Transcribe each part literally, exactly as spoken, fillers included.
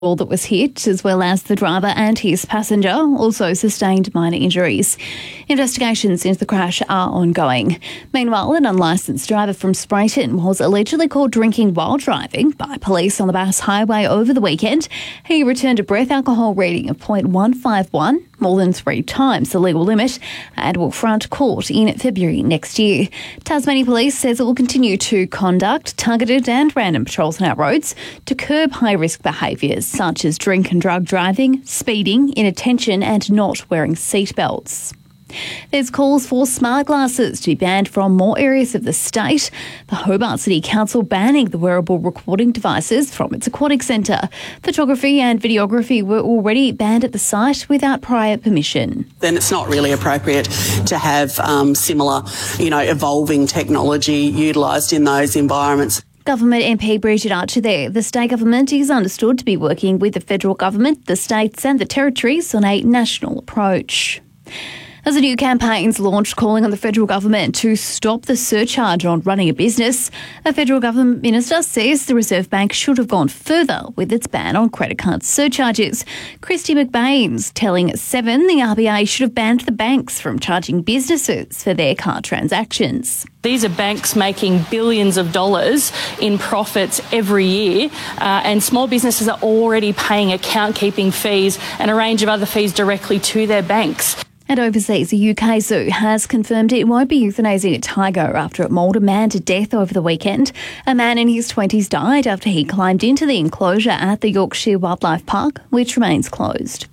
All that was hit, as well as the driver and his passenger, also sustained minor injuries. Investigations into the crash are ongoing. Meanwhile, an unlicensed driver from Spreyton was allegedly caught drinking while driving by police on the Bass Highway over the weekend. He returned a breath alcohol reading of point one five one, more than three times the legal limit, and will front court in February next year. Tasmania Police says it will continue to conduct targeted and random patrols on our roads to curb high-risk behaviours such as drink and drug driving, speeding, inattention and not wearing seatbelts. There's calls for smart glasses to be banned from more areas of the state. The Hobart City Council banning the wearable recording devices from its aquatic centre. Photography and videography were already banned at the site without prior permission. Then it's not really appropriate to have um, similar, you know, evolving technology utilised in those environments. Government M P Bridget Archer there. The state government is understood to be working with the federal government, the states and the territories on a national approach. As a new campaign's launched calling on the federal government to stop the surcharge on running a business, a federal government minister says the Reserve Bank should have gone further with its ban on credit card surcharges. Christy McBain's telling Seven the R B A should have banned the banks from charging businesses for their card transactions. These are banks making billions of dollars in profits every year, uh, and small businesses are already paying account keeping fees and a range of other fees directly to their banks. And overseas, the U K Zoo has confirmed it won't be euthanizing a tiger after it mauled a man to death over the weekend. A man in his twenties died after he climbed into the enclosure at the Yorkshire Wildlife Park, which remains closed.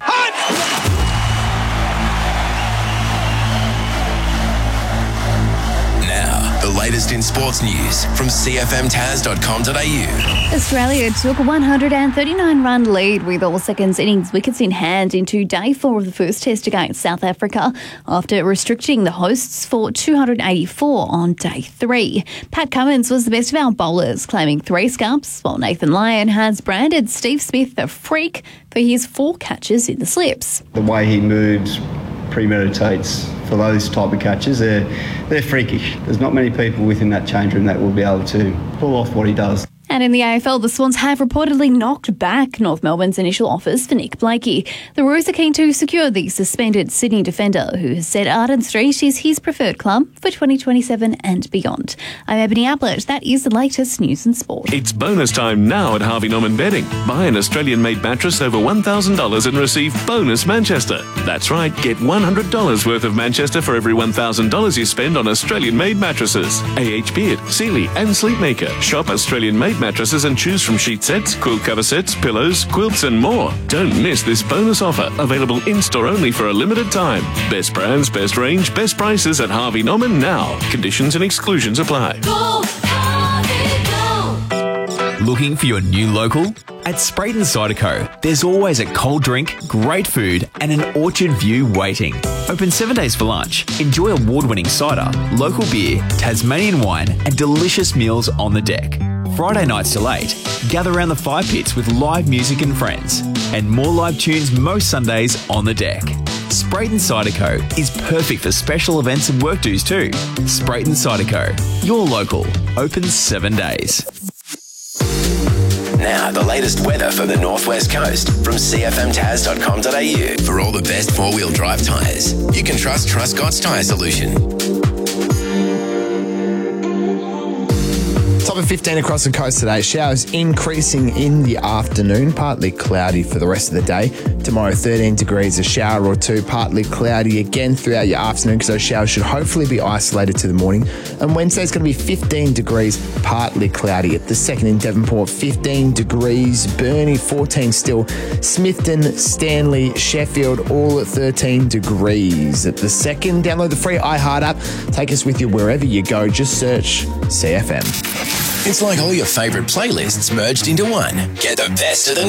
The latest in sports news from c f m taz dot com dot a u. Australia took a one hundred thirty-nine run lead with all seconds innings wickets in hand into day four of the first test against South Africa after restricting the hosts for two hundred eighty-four on day three. Pat Cummins was the best of our bowlers, claiming three scalps, while Nathan Lyon has branded Steve Smith a freak for his four catches in the slips. The way he moves premeditates for those type of catches. They're, they're freakish. There's not many people within that change room that will be able to pull off what he does. And in the A F L, the Swans have reportedly knocked back North Melbourne's initial offers for Nick Blakey. The Roos are keen to secure the suspended Sydney defender, who has said Arden Street is his preferred club for twenty twenty-seven and beyond. I'm Ebony Ablett. That is the latest news and sport. It's bonus time now at Harvey Norman Bedding. Buy an Australian-made mattress over one thousand dollars and receive bonus Manchester. That's right, get one hundred dollars worth of Manchester for every one thousand dollars you spend on Australian-made mattresses. A H Beard, Sealy and Sleepmaker. Shop Australian-made mattresses and choose from sheet sets, quilt cover sets, pillows, quilts and more. Don't miss this bonus offer, available in-store only for a limited time. Best brands, best range, best prices at Harvey Norman now. Conditions and exclusions apply. Go, Harvey, go. Looking for your new local? At Spreyton Cider Co, there's always a cold drink, great food and an orchard view waiting. Open seven days for lunch. Enjoy award-winning cider, local beer, Tasmanian wine and delicious meals on the deck. Friday nights till eight, gather around the fire pits with live music and friends. And more live tunes most Sundays on the deck. Spreyton Cider Co is perfect for special events and work dues too. Spreyton Cider Co, your local, open seven days. Now, the latest weather for the Northwest Coast from c f m taz dot com dot a u. For all the best four-wheel drive tyres, you can trust Truscott's Tyre Solution. Top of fifteen across the coast today. Showers increasing in the afternoon. Partly cloudy for the rest of the day. Tomorrow, thirteen degrees, a shower or two. Partly cloudy again throughout your afternoon because those showers should hopefully be isolated to the morning. And Wednesday's going to be fifteen degrees, partly cloudy. At the second in Devonport, fifteen degrees. Burnie, fourteen still. Smithton, Stanley, Sheffield, all at thirteen degrees. At the second, download the free iHeart app. Take us with you wherever you go. Just search C F M. It's like all your favourite playlists merged into one. Get the best of the